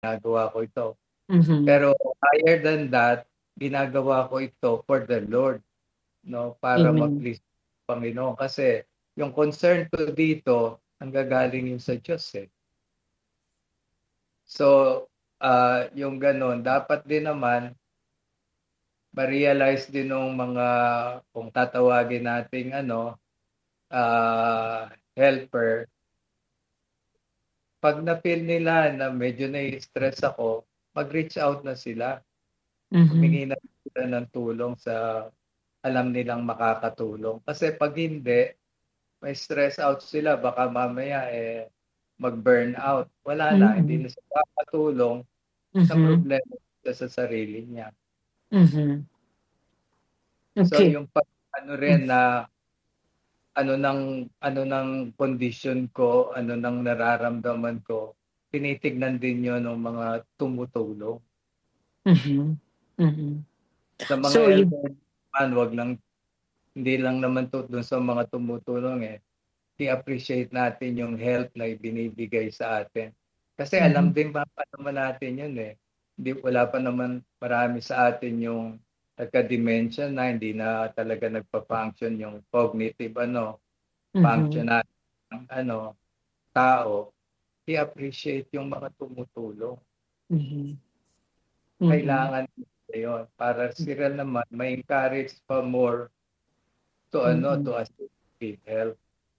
ginagawa ko ito. Mhm. Pero higher than that, ginagawa ko ito for the Lord, no? Para Amen. ma-please ng Panginoon. Kasi yung concern ko dito, nanggagaling yun sa Diyos eh. So, yung ganun, dapat din naman ma-realize din ng mga, kung tatawagin nating helper, pag na-feel nila na medyo nai-stress ako, mag-reach out na sila. Mhm. Humingi na sila ng tulong sa alam nilang makakatulong. Kasi pag hindi, may stress out sila, baka mamaya mag-burn out. Wala na, hindi Mhm. na sila makakatulong sa Mhm. problema nila sa sarili niya. Mhm. So Okay. yung pag ano rin na ano ng kondisyon ko, ano ng nararamdaman ko, tinitignan din 'yon ng mga tumutulong. Mhm. Mhm. Sa mga So you elder naman, wag lang hindi lang naman 'to dun sa mga tumutulong, i-appreciate natin yung help na ibinibigay sa atin. Kasi alam mhm. din pa naman natin yun, Hindi wala pa naman marami sa atin yung nagka-dementia na hindi na talaga nagfa-function yung cognitive Mhm. function natin ng tao. I-appreciate yung mga tumutulong. Mhm. Mhm. Kailangan nila yun para sila naman ma-encourage pa more to Mhm. to assist with help.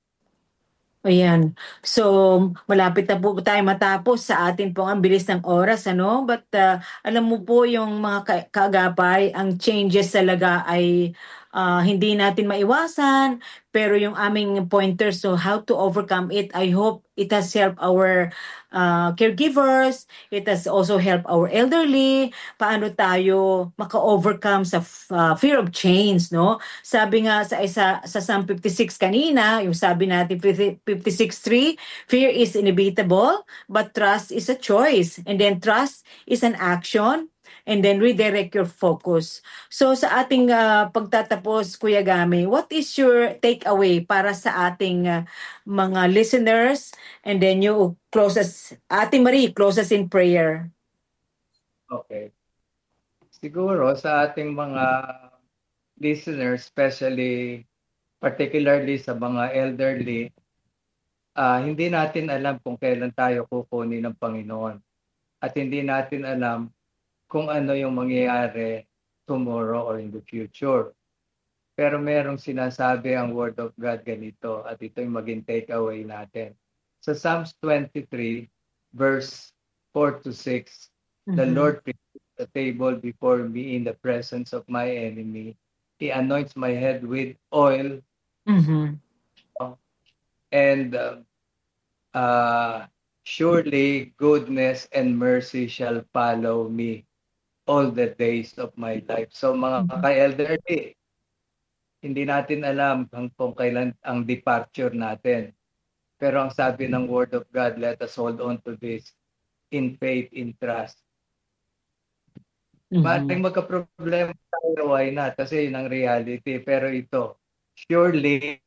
Ayan. So, malapit na po tayo matapos sa atin pong ang bilis ng oras, ano? But alam mo po yung mga kaagapay, ang changes talaga ay hindi natin maiwasan, pero yung aming pointers so how to overcome it, I hope it has helped our caregivers, it has also helped our elderly, paano tayo maka-overcome sa fear of change, no? Sabi nga sa isa sa Psalm 56 kanina, yung sabi natin 56:3, fear is inevitable, but trust is a choice. And then trust is an action. And then redirect your focus. So sa ating pagtatapos, Kuya Game, what is your takeaway para sa ating mga listeners? And then you close us, Ate Marie, close us in prayer. Okay. Siguro sa ating mga listeners, especially particularly sa mga elderly, hindi natin alam kung kailan tayo kukunin ng Panginoon. At hindi natin alam kung ano yung mangyayari tomorrow or in the future. Pero merong sinasabi ang Word of God ganito at ito yung maging takeaway natin. Sa Psalms 23, verse 4 to 6, the Mhm. Lord prepares a table before me in the presence of my enemy. He anoints my head with oil, Mhm. and uh, surely goodness and mercy shall follow me all the days of my life. So mga Mhm. ka-elderly, hindi natin alam kung kailan ang departure natin. Pero ang sabi ng Word of God, let us hold on to this in faith, in trust. Mhm. Maaaring magka-problema tayo, why not? Kasi yun ang reality. Pero ito, surely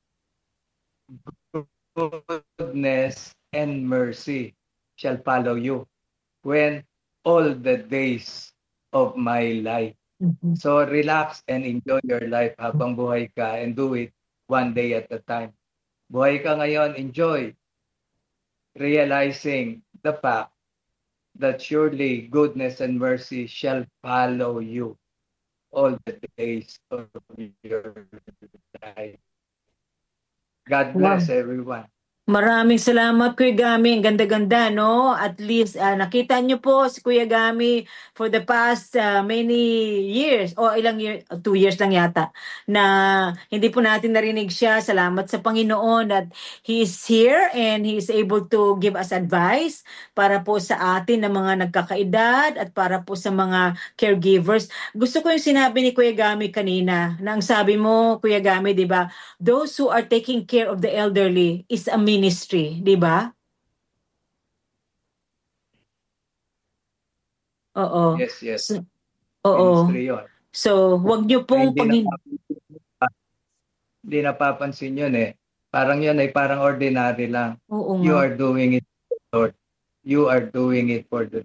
goodness and mercy shall follow you when all the days of my life. Mhm. So relax and enjoy your life habang buhay ka and do it one day at a time. Buhay ka ngayon, enjoy, realizing the fact that surely goodness and mercy shall follow you all the days of your life. God Wow. bless everyone. Maraming salamat, Kuya Gami. Ang ganda-ganda, no? At least, nakita niyo po si Kuya Gami for the past many years, o ilang years, 2 years lang yata, na hindi po natin narinig siya. Salamat sa Panginoon that He is here and He is able to give us advice para po sa atin na mga nagkakaedad at para po sa mga caregivers. Gusto ko yung sinabi ni Kuya Gami kanina, na ang sabi mo, Kuya Gami, di ba, those who are taking care of the elderly is a ministry, di ba? Oo. Yes, yes. So, oo. Ministry yon. So, wag niyo Na pong hindi napapansin yun Parang yun ay parang ordinary lang. Oo You nga. are doing it for the Lord. You are doing it for the